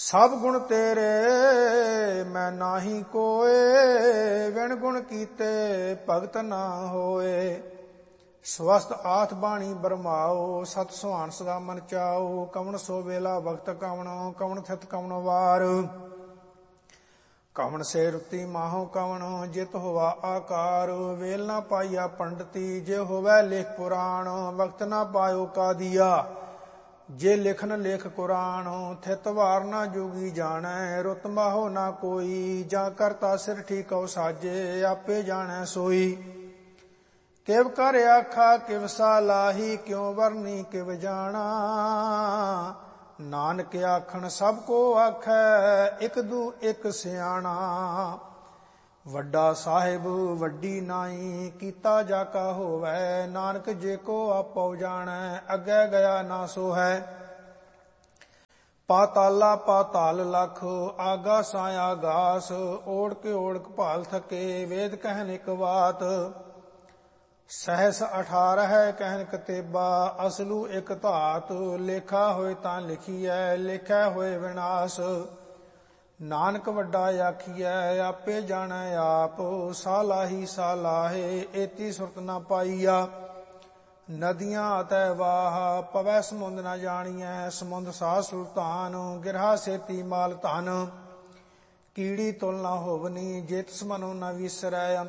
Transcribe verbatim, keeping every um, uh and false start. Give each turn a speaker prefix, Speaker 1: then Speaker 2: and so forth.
Speaker 1: ਸਭ ਗੁਣ ਤੇਰੇ ਮੈਂ ਨਾਹੀ ਕੋਏ, ਵਿਣ ਗੁਣ ਕੀਤੇ ਭਗਤ ਨਾ ਹੋਏ। ਸਵਸਤ ਆਥ ਬਾਣੀ ਬਰਮਾਓ, ਸਤ ਸੁਹਾਣ ਸਦਾ ਮਨ ਚਾਓ। ਕਵਣ ਸੋ ਵੇਲਾ ਵਕਤ ਕਵਣ, ਕਵਣ ਥਿਤ ਕਵਣ ਵਾਰ। ਕਵਣ ਸੇ ਰੁਤੀ ਮਾਹੋ ਕਵਣ, ਜਿਤ ਹੋਵਾ ਆਕਾਰ। ਵੇਲ ਨਾ ਪਾਈਆ ਪੰਡਤੀ, ਜੇ ਹੋਵੈ ਲੇਖ ਪੁਰਾਣ। ਵਕਤ ਨਾ ਪਾਇਓ ਕਾਦੀਆ, ਜੇ ਲਿਖਨ ਲੇਖ ਕੁਰਾਨ। ਥਿਤ ਵਾਰ ਨਾ ਜੋਗੀ ਜਾਣੈ, ਰੁਤ ਮਾਹੋ ਨਾ ਕੋਈ। ਜਾਂ ਕਰਤਾ ਸਿਰ ਠੀਕਉ ਸਾਜੇ, ਆਪੇ ਜਾਣੈ ਸੋਈ। ਕਿਵ ਕਰ ਆਖਾ ਕਿਵ ਸਾਲਾਹੀ, ਕਿਉ ਵਰਨੀ ਕਿਵ ਜਾਣਾ। ਨਾਨਕ ਆਖਣ ਸਭ ਕੋ ਆਖੈ, ਇਕ ਦੂ ਇਕ ਸਿਆਣਾ। ਵੱਡਾ ਸਾਹਿਬ ਵੱਡੀ ਨਾਈ, ਕੀਤਾ ਜਾ ਕਾ ਹੋਵੈ। ਨਾਨਕ ਜੇ ਕੋ ਆਪੋ ਜਾਣੈ, ਅੱਗੇ ਗਿਆ ਨਾ ਸੋ ਹੈ। ਪਾਤਾਲਾ ਪਾਤਾਲ ਲਖ, ਆਗਾਸਾਂ ਆਗਾਸ। ਓੜਕ ਓੜਕ ਭਾਲ ਥਕੇ, ਵੇਦ ਕਹਿਨ ਇਕ ਬਾਤ। ਸਹਿਸ ਅਠਾਰਹ ਕਹਿਨ ਕਤੇਬਾ, ਅਸਲੂ ਇਕ ਧਾਤ। ਲੇਖਾ ਹੋਏ ਤਾਂ ਲਿਖੀਐ, ਲੇਖੈ ਹੋਏ ਵਿਨਾਸ਼। ਨਾਨਕ ਵੱਡਾ ਆਖੀਐ, ਆਪੇ ਜਾਣੈ ਆਪ। ਸਾਲਾਹੀ ਸਾਲਾਹੇ, ਏਤੀ ਸੁਰਤ ਨਾ ਪਾਈਆ। ਨਦੀਆਂ ਅਤੈ ਵਾਹ, ਪਵੈ ਸਮੁੰਦ ਨਾ ਜਾਣੀਐ। ਸਮੁੰਦ ਸਾਹ ਸੁਲਤਾਨ, ਗਿਰਹਾ ਸੇਤੀ ਮਾਲ ਧਨ। ਕੀੜੀ ਤੁਲ ਨਾ ਹੋਵਨੀ, ਜੇ ਤਿਸ ਮਨੋ ਨਾ ਵਿਸਰੈ।